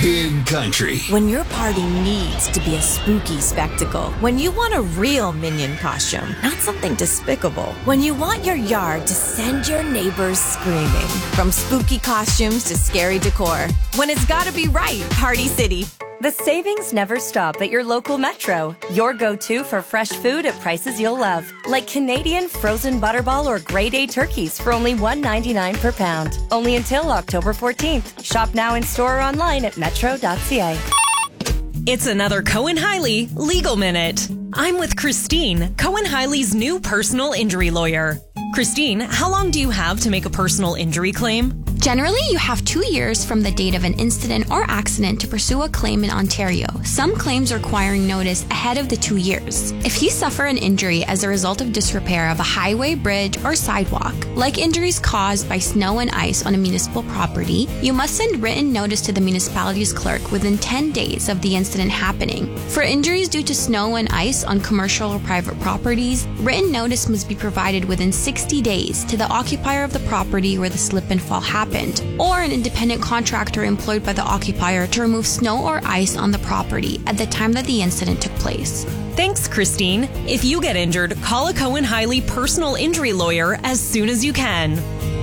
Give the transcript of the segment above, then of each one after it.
Big Country. When your party needs to be a spooky spectacle. When you want a real Minion costume, not something despicable. When you want your yard to send your neighbors screaming. From spooky costumes to scary decor. When it's gotta be right, Party City. The savings never stop at your local Metro. Your go-to for fresh food at prices you'll love. Like Canadian frozen Butterball or Grade A turkeys for only $1.99 per pound. Only until October 14th. Shop now in store or online at metro.ca. It's another Cohen-Hiley Legal Minute. I'm with Christine, Cohen-Hiley's new personal injury lawyer. Christine, how long do you have to make a personal injury claim? Generally, you have 2 years from the date of an incident or accident to pursue a claim in Ontario. Some claims requiring notice ahead of the 2 years. If you suffer an injury as a result of disrepair of a highway, bridge, or sidewalk, like injuries caused by snow and ice on a municipal property, you must send written notice to the municipality's clerk within 10 days of the incident happening. For injuries due to snow and ice on commercial or private properties, written notice must be provided within 60 days to the occupier of the property where the slip and fall happened, or an independent contractor employed by the occupier to remove snow or ice on the property at the time that the incident took place. Thanks, Christine. If you get injured, call a Cohen-Hiley personal injury lawyer as soon as you can.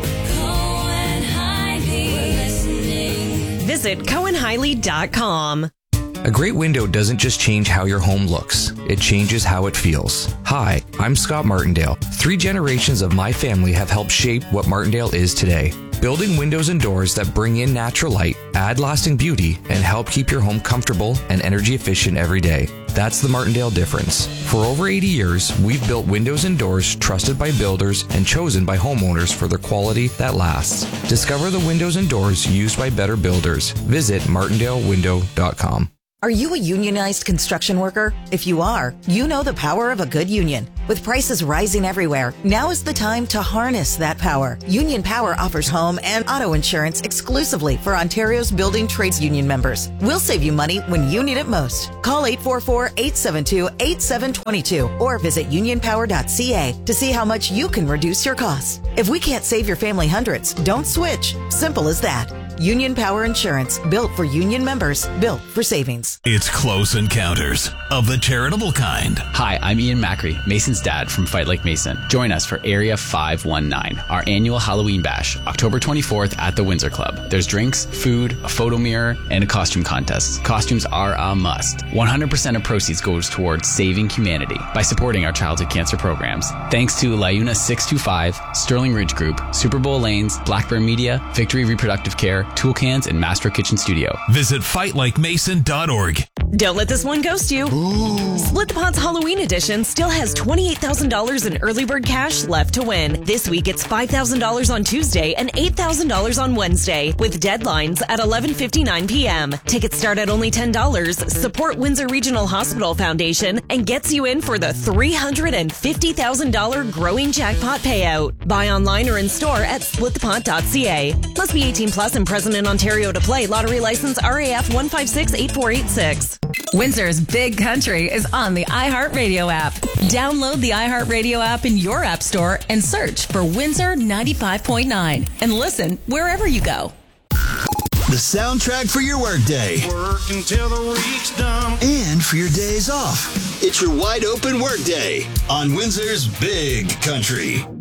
Visit CohenHiley.com. A great window doesn't just change how your home looks, it changes how it feels. Hi, I'm Scott Martindale. 3 generations of my family have helped shape what Martindale is today. Building windows and doors that bring in natural light, add lasting beauty, and help keep your home comfortable and energy efficient every day. That's the Martindale difference. For over 80 years, we've built windows and doors trusted by builders and chosen by homeowners for their quality that lasts. Discover the windows and doors used by better builders. Visit martindalewindow.com. Are you a unionized construction worker? If you are, you know the power of a good union. With prices rising everywhere, now is the time to harness that power. Union Power offers home and auto insurance exclusively for Ontario's building trades union members. We'll save you money when you need it most. Call 844-872-8722 or visit unionpower.ca to see how much you can reduce your costs. If we can't save your family hundreds, don't switch. Simple as that. Union Power Insurance, built for union members, built for savings. It's Close Encounters of the charitable kind. Hi, I'm Ian Macri, Mason's dad from Fight Like Mason. Join us for Area 519, our annual Halloween bash, October 24th at the Windsor Club. There's drinks, food, a photo mirror, and a costume contest. Costumes are a must. 100% of proceeds goes towards saving humanity by supporting our childhood cancer programs. Thanks to Liuna 625, Sterling Ridge Group, Super Bowl Lanes, Blackburn Media, Victory Reproductive Care, Tool Cans, and Master Kitchen Studio. Visit fightlikemason.org. Don't let this one ghost you. Ooh. Split the Pots Halloween Edition still has $28,000 in early bird cash left to win. This week it's $5,000 on Tuesday and $8,000 on Wednesday, with deadlines at 11:59 p.m. Tickets start at only $10. Support Windsor Regional Hospital Foundation and gets you in for the $350,000 growing jackpot payout. Buy online or in store at splitthepot.ca. Must be 18 plus and present in Ontario to play. Lottery license RAF 1568486. Windsor's Big Country is on the iHeartRadio app. Download the iHeartRadio app in your app store and search for Windsor 95.9 and listen wherever you go. The soundtrack for your workday. Work until the week's done. And for your days off. It's your wide open workday on Windsor's Big Country.